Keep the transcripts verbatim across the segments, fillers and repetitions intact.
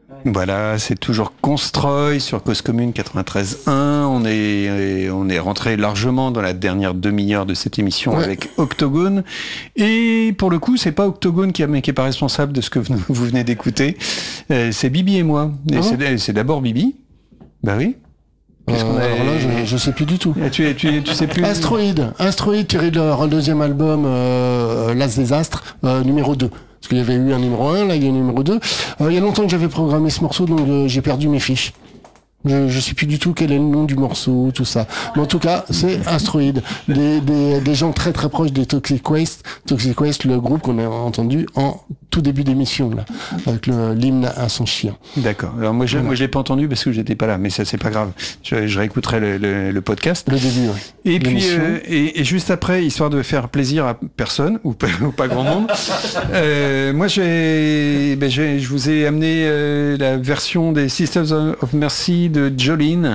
Voilà, c'est toujours Constroy sur Cause Commune quatre-vingt-treize un. On est, on est rentré largement dans la dernière demi-heure de cette émission ouais. avec Octogone. Et pour le coup, c'est pas Octogone qui n'est pas responsable de ce que vous, vous venez d'écouter. Euh, c'est Bibi et moi. Et oh. c'est, c'est d'abord Bibi. Bah oui. Qu'est-ce qu'on a... Alors là, je, je sais plus du tout. Tu, tu, tu sais plus. Astroïde, Astroïde tiré de leur deuxième album, euh, L'As des Astres, euh, numéro deux. Parce qu'il y avait eu un numéro un, là il y a un numéro deux. Euh, il y a longtemps que j'avais programmé ce morceau, donc euh, j'ai perdu mes fiches. Je, je sais plus du tout quel est le nom du morceau, tout ça. Mais en tout cas, c'est Astroïde. Des, des, des gens très très proches des Toxic Waste. Toxic Waste, le groupe qu'on a entendu en tout début d'émission, là. Avec le, l'hymne à son chien. D'accord. Alors moi, je, voilà. moi, je l'ai pas entendu parce que j'étais pas là. Mais ça, c'est pas grave. Je, je réécouterai le, le, le podcast. Le début, oui. Et puis, euh, et, et juste après, histoire de faire plaisir à personne, ou pas, ou pas grand monde, euh, moi, j'ai, ben, j'ai, je vous ai amené euh, la version des Sisters of Mercy de Jolene,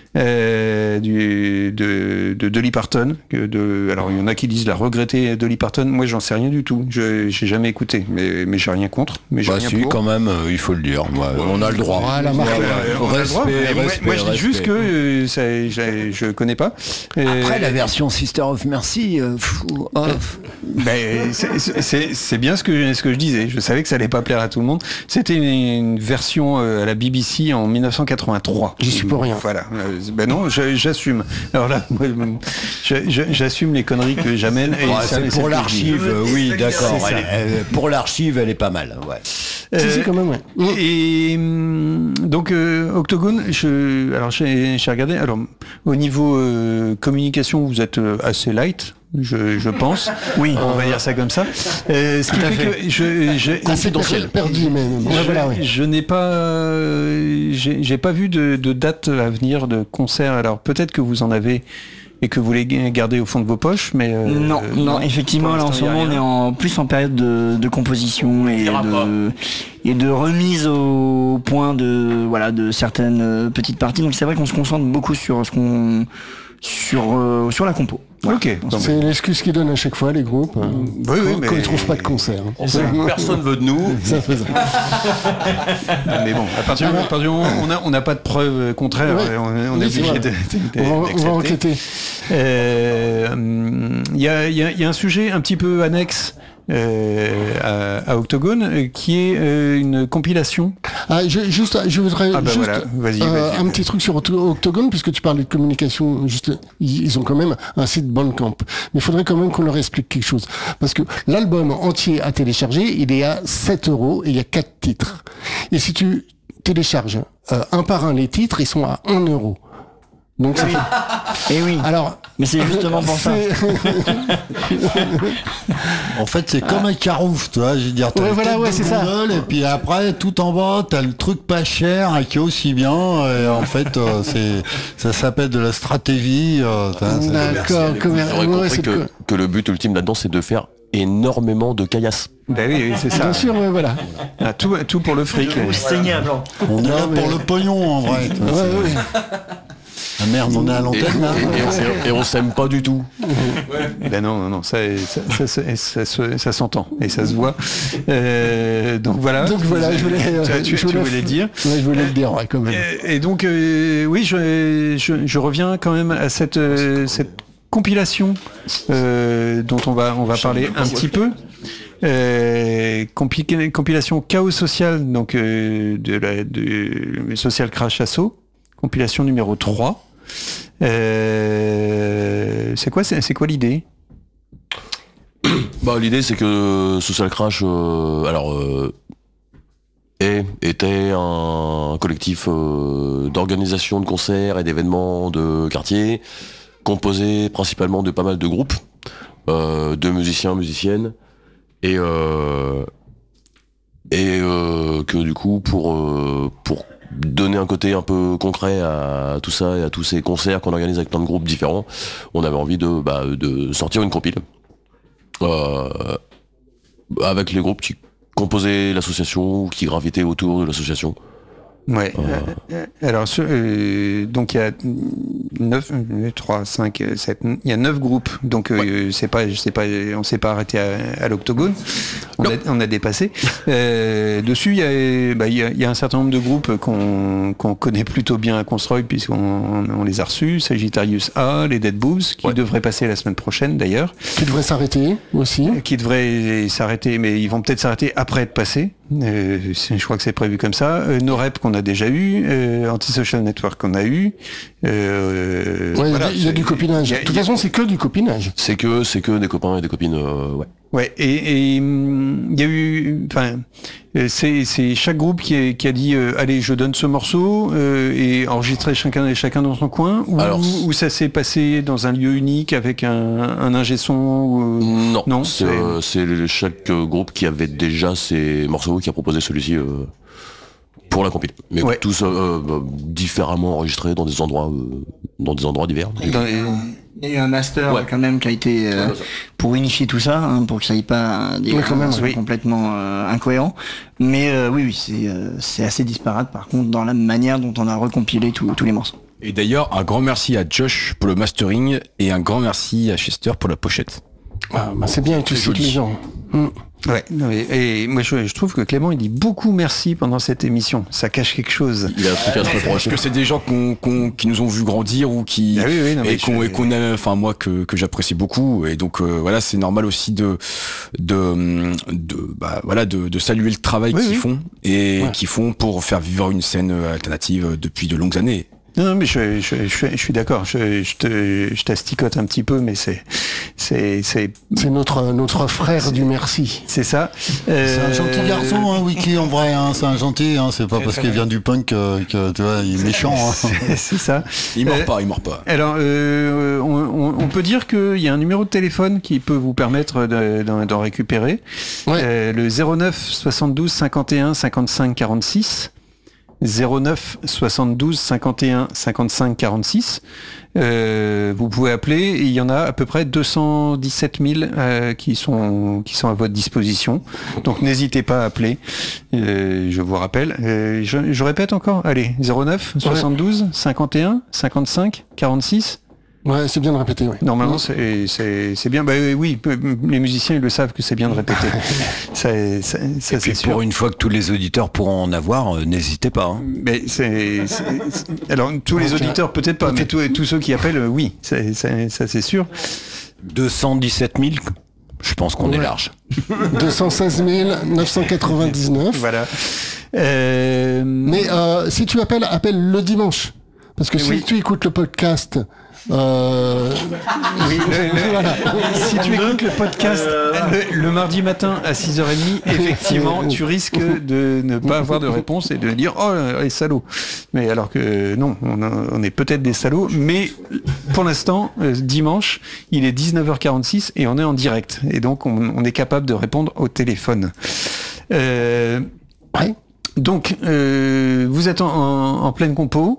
euh, du, de, de Dolly Parton. Que de, alors il y en a qui disent la regretter Dolly Parton. Moi j'en sais rien du tout. Je j'ai jamais écouté, mais mais j'ai rien contre. Mais j'ai bah rien si, pour. quand même, euh, il faut le dire. Moi, ouais, on a le droit. Ah, la marque. Respect, moi, respect, moi je dis respect. juste que euh, ça, je, je connais pas. Après euh, la version Sister of Mercy, euh, fou, oh. ben, c'est, c'est, c'est bien ce que ce que je disais. Je savais que ça allait pas plaire à tout le monde. C'était une, une version euh, à la B B C en dix-neuf cent quatre-vingt-trois. J'y suis pour rien. Voilà. Ben non, je, j'assume. Alors là, moi, je, je, j'assume les conneries que j'amène. Et ouais, ça, c'est pour l'archive, euh, oui, d'accord. C'est elle est, euh, pour l'archive, elle est pas mal. Ouais. Euh, si, si, quand même, ouais. Et donc, euh, Octogone, je, alors j'ai, j'ai regardé. Alors, au niveau euh, communication, vous êtes assez light. Je, je pense. Oui, on va dire ça comme ça. Euh, ce qui fait, fait que je, je confidentiel perdu, mais bon, je, voilà, oui. je n'ai pas, euh, j'ai, j'ai pas vu de, de date à venir de concert. Alors peut-être que vous en avez et que vous les gardez au fond de vos poches, mais euh, non, non, non, effectivement, là en ce moment, on est en plus en période de, de composition et de, et de remise au point de voilà de certaines petites parties. Donc c'est vrai qu'on se concentre beaucoup sur ce qu'on sur euh, sur la compo. Voilà. Ok. C'est l'excuse qu'ils donnent à chaque fois les groupes. Oui, oui, quand, mais quand ils trouvent pas de concert. Personne veut de nous. Ça fait ça. Mais bon, à partir du moment où on a on n'a pas de preuves contraires, ouais. on, on est obligé de, de, de, on va, on va enquêter. Il euh, y a il y a il y a un sujet un petit peu annexe. Euh, à, à Octogone, qui est euh, une compilation. Ah, je, juste, je voudrais ah bah juste voilà. vas-y, euh, vas-y. un petit truc sur Octogone, puisque tu parlais de communication. Juste, ils ont quand même un site Bandcamp, mais il faudrait quand même qu'on leur explique quelque chose, parce que l'album entier à télécharger, il est à sept euros et il y a quatre titres. Et si tu télécharges euh, un par un les titres, ils sont à un euro. Donc ça fait... Et oui. Alors, mais c'est justement pour ça. En fait, c'est comme un carouf, tu vois. Je veux dire, t'as ouais, le voilà, ouais, de c'est ça. Et puis après, tout en bas, t'as le truc pas cher qui est aussi bien. Et en fait, euh, c'est, ça s'appelle de la stratégie. Euh, D'accord. Vous aurez compris que, que le but ultime là-dedans, c'est de faire énormément de caillasses. Ben oui, oui, c'est ça. Bien sûr, ouais, voilà. Ah, tout, tout pour le fric. Saignez à blanc. On est là pour le pognon, en vrai. Ouais, ouais. Ah merde, on est à l'antenne là. Et, et, et, et on s'aime pas du tout. Ben non, non, non, ça, ça, ça, ça, ça, ça s'entend et ça se voit. Euh, donc voilà. Donc voilà, je voulais. Euh, tu, je tu voulais, voulais dire. Ouais, je voulais le dire, ouais, quand même. Et, et donc, euh, oui, je, je, je reviens quand même à cette, euh, cette compilation euh, dont on va, on va parler un petit peu. Euh, compli- compilation Chaos Social, donc euh, de la de Social Crash Assault, compilation numéro trois. Euh, c'est quoi, c'est, c'est quoi l'idée ? Bah, l'idée c'est que Social Crash, euh, alors euh, est, était un collectif euh, d'organisation de concerts et d'événements de quartier, composé principalement de pas mal de groupes, euh, de musiciens, musiciennes. Et, euh, et euh, que du coup, pour, euh, pour donner un côté un peu concret à tout ça et à tous ces concerts qu'on organise avec plein de groupes différents, on avait envie de, bah, de sortir une compile euh, avec les groupes qui composaient l'association ou qui gravitaient autour de l'association. Ouais. Euh, alors, euh, donc il y a neuf, trois, cinq, sept, il y a neuf groupes. Donc euh, ouais. c'est pas, je sais pas, on s'est pas arrêté à, à l'octogone. On a, on a dépassé. Euh, dessus, il y a, bah, il y a, il y a un certain nombre de groupes qu'on, qu'on connaît plutôt bien à Construct puisqu'on on les a reçus. Sagittarius A, les Dead Boobs, qui ouais. devraient passer la semaine prochaine d'ailleurs. Qui devraient s'arrêter aussi. Qui devraient s'arrêter, mais ils vont peut-être s'arrêter après être passés. Euh, je crois que c'est prévu comme ça. Euh, NoRep qu'on a déjà eu, euh, Antisocial Network qu'on a eu. Euh, ouais, voilà, il y a du copinage. De toute façon, c'est que du copinage. C'est que c'est que des copains et des copines. Euh, ouais. Ouais. Et il y a eu, enfin, c'est c'est chaque groupe qui, est, qui a dit, euh, allez, je donne ce morceau euh, et enregistrer chacun et chacun dans son coin. Ou, Alors, ou ça s'est passé dans un lieu unique avec un, un ingé son. Ou... Non. Non. C'est, euh, c'est chaque groupe qui avait déjà ses morceaux qui a proposé celui-ci. Euh... Pour la compil, mais ouais. tous euh, euh, différemment enregistrés dans des endroits, euh, dans des endroits divers. Il y a eu un master ouais. quand même qui a été euh, ouais, pour unifier tout ça, hein, pour que ça n'aille pas des ouais, quand même, oui. complètement euh, incohérent. Mais euh, oui, oui, c'est euh, c'est assez disparate par contre dans la manière dont on a recompilé tous les morceaux. Et d'ailleurs, un grand merci à Josh pour le mastering et un grand merci à Chester pour la pochette. Ah, bah c'est bien, tu cites les gens. Mmh. Ouais, et, et moi je, je trouve que Clément il dit beaucoup merci pendant cette émission, ça cache quelque chose. Il a un truc à se reprocher. Parce que c'est des gens qu'on, qu'on, qui nous ont vu grandir ou qui ah oui, oui, non, et, qu'on, je... et qu'on a, enfin moi que, que j'apprécie beaucoup et donc euh, voilà c'est normal aussi de de de bah voilà de, de saluer le travail oui, qu'ils oui. font et ouais. qu'ils font pour faire vivre une scène alternative depuis de longues années. Non, non, mais je, je, je, je suis d'accord. Je, je te, je t'asticote un petit peu, mais c'est, c'est, c'est. C'est notre, notre frère du merci. C'est ça. Euh... C'est un gentil garçon, hein, Wiki, en vrai. Hein, c'est un gentil. Hein, c'est pas parce qu'il vient du punk euh, que tu vois, il est méchant. Hein. C'est, c'est ça. Il mord euh, pas, il mord pas. Alors, euh, on, on, on peut dire qu'il y a un numéro de téléphone qui peut vous permettre de, d'en, d'en récupérer. Ouais. Euh, le zéro neuf soixante-douze cinquante et un cinquante-cinq quarante-six. zéro neuf soixante-douze cinquante et un cinquante-cinq quarante-six. Euh, vous pouvez appeler et il y en a à peu près deux cent dix-sept mille euh, qui sont qui sont à votre disposition. Donc n'hésitez pas à appeler. Euh, je vous rappelle. Euh, je, je répète encore. Allez, zéro neuf soixante-douze cinquante et un cinquante-cinq quarante-six. Ouais, c'est bien de répéter, oui. Normalement, c'est, c'est, c'est bien. Bah oui, les musiciens, ils le savent que c'est bien de répéter. ça, ça, ça, Et puis pour une fois que tous les auditeurs pourront en avoir, euh, n'hésitez pas. Hein. Mais c'est, c'est, c'est, alors, tous les auditeurs, peut-être pas, mais tous, tous ceux qui appellent, oui, c'est, c'est, ça c'est sûr. deux cent dix-sept mille, je pense qu'on ouais. est large. deux cent seize mille neuf cent quatre-vingt-dix-neuf. Voilà. Euh... Mais euh, si tu appelles, appelle le dimanche. Parce que mais si oui. tu écoutes le podcast... Euh... Oui, le, le, voilà. Si tu écoutes le podcast le, le mardi matin à six heures trente, effectivement, tu risques de ne pas avoir de réponse et de dire « Oh, les salauds !» Mais alors que non, on, a, on est peut-être des salauds, mais pour l'instant, euh, dimanche, il est dix-neuf heures quarante-six et on est en direct. Et donc, on, on est capable de répondre au téléphone. Euh, ouais. Donc, euh, vous êtes en, en, en pleine compo.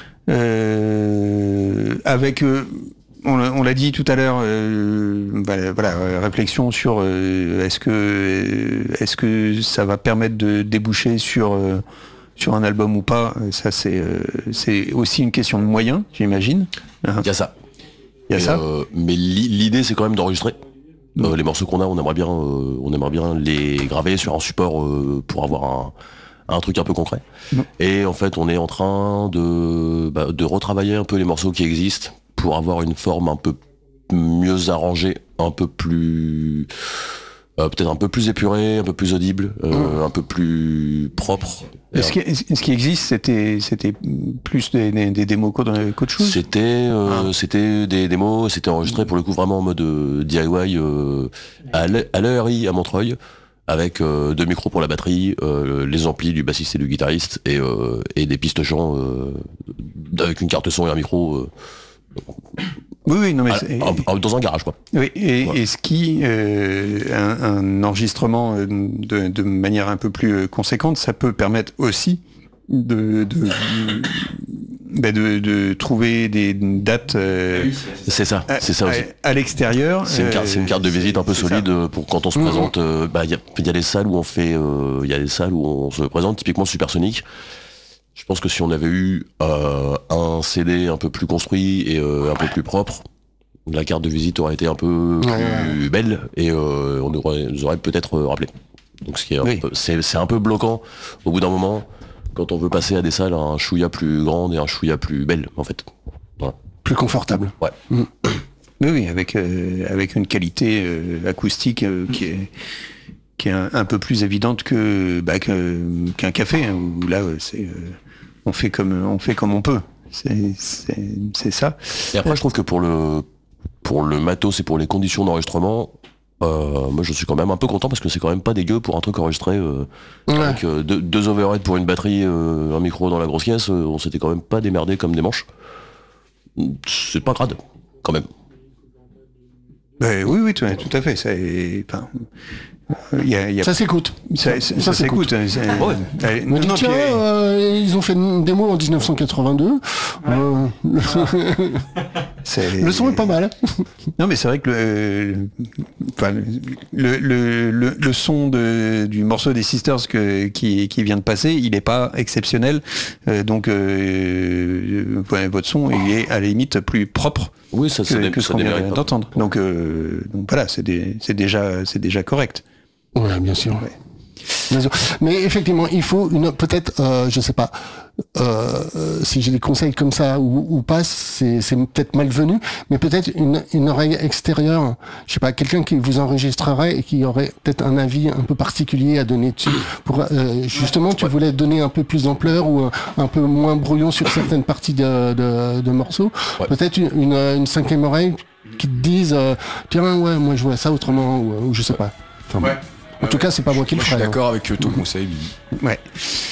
Euh, avec, euh, on, on l'a dit tout à l'heure, euh, voilà, voilà, réflexion sur euh, est-ce que euh, est-ce que ça va permettre de déboucher sur euh, sur un album ou pas. Ça c'est euh, c'est aussi une question de moyens, j'imagine. Il y a ça. Il y a et, ça. Euh, mais l'idée c'est quand même d'enregistrer. Mmh. Euh, les morceaux qu'on a, on aimerait bien, euh, on aimerait bien les graver sur un support euh, pour avoir un un truc un peu concret. Mmh. Et en fait, on est en train de, bah, de retravailler un peu les morceaux qui existent pour avoir une forme un peu mieux arrangée, un peu plus... Euh, peut-être un peu plus épurée, un peu plus audible, euh, mmh. un peu plus propre. Et ce, qui, ce qui existe, c'était, c'était plus des, des, des démos qu'autre chose. C'était, euh, ah. c'était des démos, c'était enregistré pour le coup vraiment en mode euh, D I Y euh, à l'E R I à Montreuil. Avec euh, deux micros pour la batterie, euh, les amplis du bassiste et du guitariste, et, euh, et des pistes chant euh, avec une carte son et un micro. Euh, oui, oui, non mais à, c'est... à, dans un garage, quoi. Oui, et, ouais. et ce qui, euh, un, un enregistrement de, de manière un peu plus conséquente, ça peut permettre aussi de... de Ben de, de trouver des dates. Euh, oui, c'est ça, c'est ça aussi. À, à l'extérieur. C'est une, carte, c'est une carte de visite un peu solide ça. Pour quand on se mmh. présente. Il euh, bah, y, a, y a des salles où on fait, il euh, y a des salles où on se présente, typiquement Supersonic. Je pense que si on avait eu euh, un C D un peu plus construit et euh, un peu plus propre, la carte de visite aurait été un peu Ouais, plus ouais. belle et euh, on aurait, nous aurait peut-être euh, rappelé. Donc ce qui est, un Oui. peu- c'est, c'est un peu bloquant au bout d'un moment quand on veut passer à des salles un chouïa plus grande et un chouïa plus belle en fait. Voilà. Plus confortable. Ouais. Oui, oui, avec, euh, avec une qualité euh, acoustique euh, qui est, qui est un, un peu plus évidente que, bah, que- qu'un café, hein, où là, euh, c'est, euh, on fait comme, on fait comme on peut. C'est, c'est, c'est ça. Et après je trouve que pour le pour le matos et pour les conditions d'enregistrement, euh, moi je suis quand même un peu content parce que c'est quand même pas dégueu pour un truc enregistré euh, Ouais. avec euh, deux, deux overheads pour une batterie, euh, un micro dans la grosse caisse, euh, on s'était quand même pas démerdé comme des manches. C'est pas crade, quand même. Ben oui, oui, tout, tout à fait. Ça, est- enfin, il y a, il y a- Ça s'écoute. ça, ça, ça ça s'écoute. s'écoute. hein, c'est- euh, On me dit, non, tiens, puis, euh, ils ont fait une démo en dix-neuf cent quatre-vingt-deux. Euh, le, c'est- le son est pas mal. Non, mais c'est vrai que le, enfin, le, le, le, le son de, du morceau des Sisters que, qui, qui vient de passer, il n'est pas exceptionnel. Euh, donc, euh, ouais, votre son, il est à la limite plus propre Oui, ça, que, ça, dé- que ce ça qu'on vient démérite pas. d'entendre. Donc, euh, donc voilà, c'est des- c'est déjà, c'est déjà correct. Ouais, bien sûr. Bien sûr. Mais effectivement, il faut une peut-être, euh, je sais pas, euh, euh, si j'ai des conseils comme ça ou, ou pas, c'est, c'est peut-être malvenu, mais peut-être une, une oreille extérieure, je sais pas, quelqu'un qui vous enregistrerait et qui aurait peut-être un avis un peu particulier à donner dessus. Pour euh, justement, tu voulais donner un peu plus d'ampleur ou un, un peu moins brouillon sur certaines parties de, de, de morceaux. Ouais. Peut-être une, une, une cinquième oreille qui te dise, euh, tiens, ouais, moi je vois ça autrement ou, ou je sais pas. Enfin, bon. En tout cas, c'est pas moi qui le Moi, je suis ferai. hein. d'accord avec euh, ton conseil, Billy. Ouais.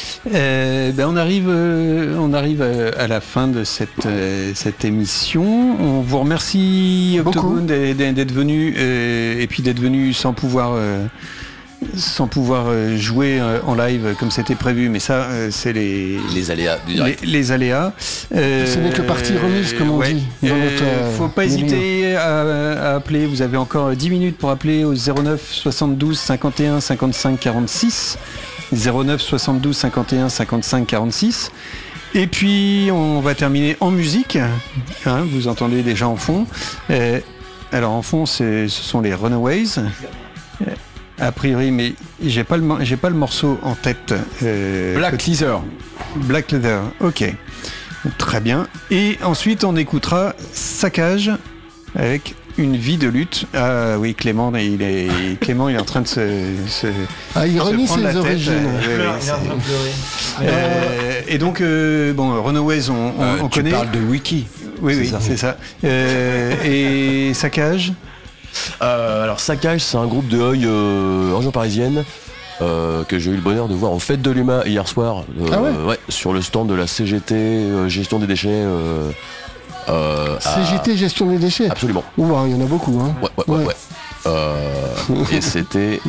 Euh, ben on arrive, euh, on arrive à, à la fin de cette euh, cette émission. On vous remercie Beaucoup. Octogone d'être d'être venu euh, et puis d'être venu sans pouvoir euh, sans pouvoir euh, jouer euh, en live comme c'était prévu. Mais ça, euh, c'est les Les aléas du les, direct. les aléas. Euh, Ce n'est que partie remise, comme on ouais. dit dans Euh, notre, euh, faut pas milieu. hésiter à, à appeler. Vous avez encore dix minutes pour appeler au zéro neuf soixante-douze cinquante et un cinquante-cinq quarante-six. zéro neuf soixante-douze cinquante et un cinquante-cinq quarante-six. Et puis on va terminer en musique. Hein, vous entendez déjà en fond. Euh, alors en fond, c'est- ce sont les Runaways. Euh, A priori, mais j'ai pas le mo- j'ai pas le morceau en tête. Euh, Black Leather. Black Leather, ok. Très bien. Et ensuite, on écoutera Saccage avec Une vie de lutte. Ah oui, Clément, il est, Clément, il est en train de se... se Ah, il se renie prendre la ses tête. origines. Euh, oui, oui, c'est- Euh, et donc, euh, bon, Runaways, on, on, Euh, on tu connaît. parles de Wiki. Oui, c'est oui, ça. c'est ça. Euh, et Saccage. Euh, alors Saccage, c'est un groupe de Oi euh, en région parisienne euh, que j'ai eu le bonheur de voir aux Fêtes de l'U M A hier soir. euh, Ah ouais sur le stand de la C G T, euh, gestion des déchets. Euh, euh, à- C G T, gestion des déchets. Absolument. Ouah, il y en a beaucoup. Hein. Ouais, ouais, ouais. Ouais. ouais. Euh, et c'était,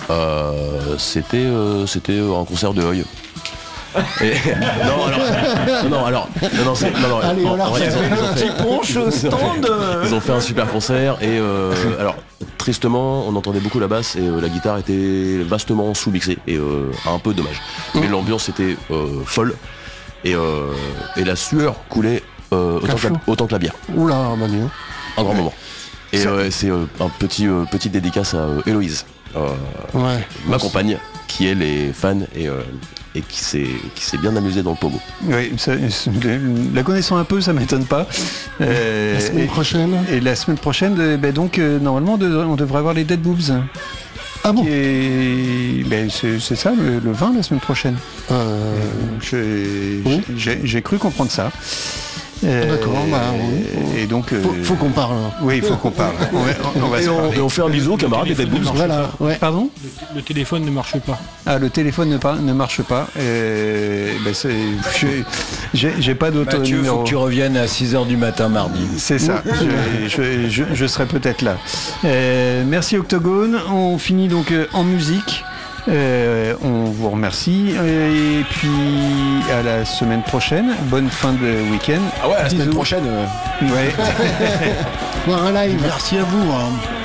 euh, c'était, euh, c'était euh, un concert de Oi. Et- non, alors, non, non, alors, non, non, c'est- non, non, Allez, non, on la en vrai, ils ont- refait. ils ont fait- Ponche au stand. Ils ont fait un super concert et euh, alors tristement on entendait beaucoup la basse et euh, la guitare était vastement sous-mixée et euh, un peu dommage. Mais l'ambiance était euh, folle et, euh, et la sueur coulait euh, autant, que la, autant que la bière. Oula, Manu. Un grand moment. Et euh, c'est euh, un petit euh, petite dédicace à euh, Héloïse, euh, Ouais. ma compagne, qui elle est fan et, euh, et qui s'est qui s'est bien amusée dans le pogo. Oui, ça- la connaissant un peu, ça m'étonne pas. Euh, La semaine et- prochaine. Et la semaine prochaine, euh, ben donc euh, normalement de- on devrait avoir les Dead Boobs. Ah bon Et ben, c'est c'est ça le, le vingt la semaine prochaine. euh, Je- Oui. J'ai j'ai cru comprendre ça. Euh, D'accord, bah, oui. Et donc. euh, faut, faut qu'on parle. hein. Oui, il faut qu'on parle. On va, on va Et se on, parler. et on fait un bisou aux camarades des Dead Boobs. Voilà, ouais. Pardon ? Le téléphone ne marche pas. Ah, le téléphone ne, par- ne marche pas. Euh, ben, c'est- j'ai- J'ai j'ai pas d'autre Mathieu, numéro. faut que tu reviennes à six heures du matin mardi. C'est ça, je, je- je- je serai peut-être là. Euh, merci Octogone, on finit donc euh, en musique. Euh, on vous remercie et puis à la semaine prochaine. Bonne fin de week-end. Ah ouais, la semaine Bisous. prochaine. euh, Ouais. Voir un live. Merci à vous. hein.